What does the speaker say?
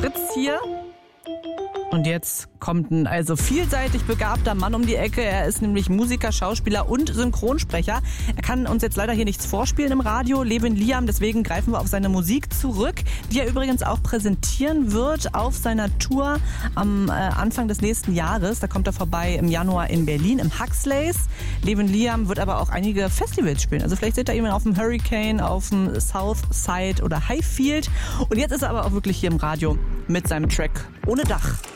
Fritz hier. Und jetzt kommt ein also vielseitig begabter Mann um die Ecke. Er ist nämlich Musiker, Schauspieler und Synchronsprecher. Er kann uns jetzt leider hier nichts vorspielen im Radio, Levin Liam. Deswegen greifen wir auf seine Musik zurück, die er übrigens auch präsentieren wird auf seiner Tour am Anfang des nächsten Jahres. Da kommt er vorbei im Januar in Berlin im Huxleys. Levin Liam wird aber auch einige Festivals spielen. Also vielleicht seht ihr ihn auf dem Hurricane, auf dem Southside oder Highfield. Und jetzt ist er aber auch wirklich hier im Radio mit seinem Track Ohne Dach.